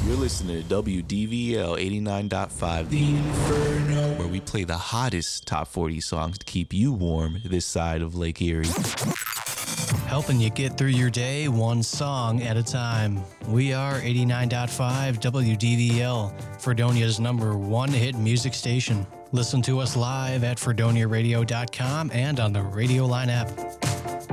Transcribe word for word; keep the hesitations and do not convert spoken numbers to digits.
You're listening to W D V L eighty-nine point five, The Inferno, where we play the hottest top forty songs to keep you warm this side of Lake Erie. Helping you get through your day one song at a time. We are eighty-nine point five W D V L, Fredonia's number one hit music station. Listen to us live at fredonia radio dot com and on the Radio Line app.